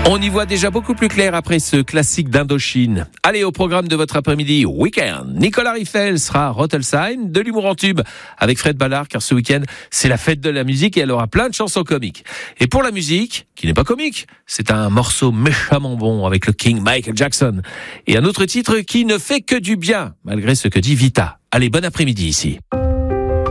On y voit déjà beaucoup plus clair après ce classique d'Indochine. Allez, au programme de votre après-midi week-end. Nicolas Riffel sera à Rotelsheim, de l'humour en tube avec Fred Ballard, car ce week-end, c'est la fête de la musique et elle aura plein de chansons comiques. Et pour la musique, qui n'est pas comique, c'est un morceau méchamment bon avec le King Michael Jackson. Et un autre titre qui ne fait que du bien, malgré ce que dit Vita. Allez, bon après-midi ici.